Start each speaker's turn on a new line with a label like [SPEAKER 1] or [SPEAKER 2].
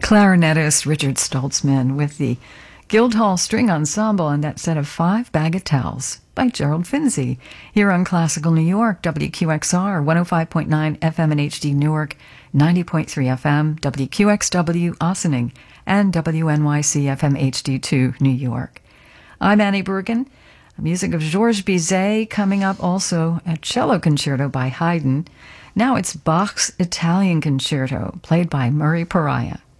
[SPEAKER 1] Clarinetist Richard Stoltzman with the Guildhall String Ensemble and that set of 5 Bagatelles by Gerald Finzi here on Classical New York, WQXR, 105.9 FM in HD Newark, 90.3 FM, WQXW Ossining, and WNYC FM HD2 New York. I'm Annie Bergen. Music of Georges Bizet coming up, also a cello concerto by Haydn. Now it's Bach's Italian Concerto, played by Murray Pariah.